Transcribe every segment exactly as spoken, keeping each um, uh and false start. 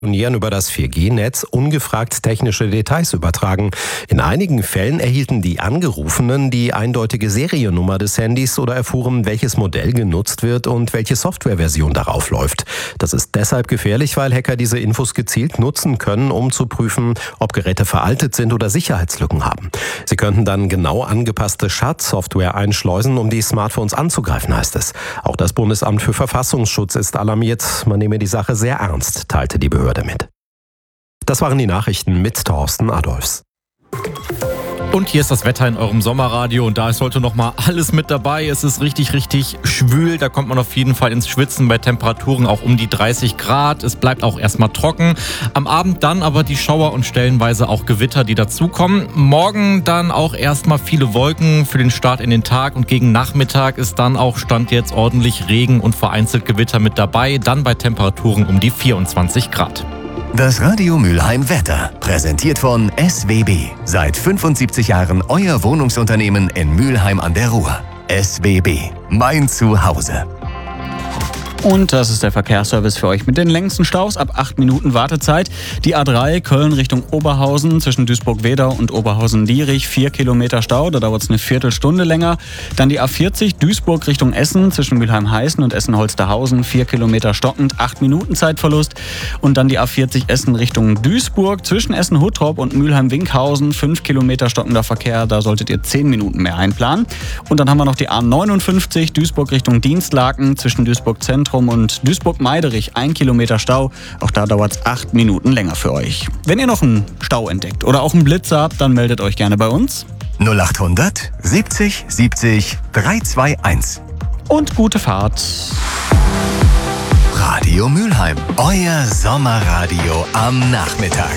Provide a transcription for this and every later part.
Über das vier G Netz ungefragt technische Details übertragen. In einigen Fällen erhielten die Angerufenen die eindeutige Seriennummer des Handys oder erfuhren, welches Modell genutzt wird und welche Softwareversion darauf läuft. Das ist deshalb gefährlich, weil Hacker diese Infos gezielt nutzen können, um zu prüfen, ob Geräte veraltet sind oder Sicherheitslücken haben. Sie könnten dann genau angepasste Schadsoftware einschleusen, um die Smartphones anzugreifen, heißt es. Auch das Bundesamt für Verfassungsschutz ist alarmiert. Man nehme die Sache sehr ernst, teilte die Behörde mit. Das waren die Nachrichten mit Thorsten Adolfs. Und hier ist das Wetter in eurem Sommerradio und da ist heute noch mal alles mit dabei. Es ist richtig, richtig schwül. Da kommt man auf jeden Fall ins Schwitzen bei Temperaturen auch um die dreißig Grad. Es bleibt auch erstmal trocken. Am Abend dann aber die Schauer und stellenweise auch Gewitter, die dazukommen. Morgen dann auch erstmal viele Wolken für den Start in den Tag und gegen Nachmittag ist dann auch Stand jetzt ordentlich Regen und vereinzelt Gewitter mit dabei. Dann bei Temperaturen um die vierundzwanzig Grad. Das Radio Mülheim Wetter, präsentiert von S W B. Seit fünfundsiebzig Jahren euer Wohnungsunternehmen in Mülheim an der Ruhr. S W B, mein Zuhause. Und das ist der Verkehrsservice für euch mit den längsten Staus ab acht Minuten Wartezeit. Die A drei Köln Richtung Oberhausen zwischen Duisburg-Wedau und Oberhausen-Lierich, vier Kilometer Stau, da dauert es eine Viertelstunde länger. Dann die A vierzig Duisburg Richtung Essen zwischen Mülheim-Heißen und Essen-Holsterhausen, vier Kilometer stockend, acht Minuten Zeitverlust. Und dann die A vierzig Essen Richtung Duisburg zwischen Essen-Huttrop und Mülheim-Winkhausen, fünf Kilometer stockender Verkehr, da solltet ihr zehn Minuten mehr einplanen. Und dann haben wir noch die A neunundfünfzig Duisburg Richtung Dienstlaken zwischen Duisburg-Zentrum und Duisburg-Meiderich, ein Kilometer Stau. Auch da dauert es acht Minuten länger für euch. Wenn ihr noch einen Stau entdeckt oder auch einen Blitzer habt, dann meldet euch gerne bei uns. null achthundert siebzig siebzig dreihunderteinundzwanzig. Und gute Fahrt. Radio Mülheim, euer Sommerradio am Nachmittag.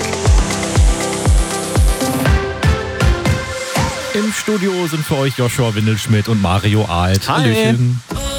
Im Studio sind für euch Joshua Windelschmidt und Mario Alt. Hi. Hallöchen.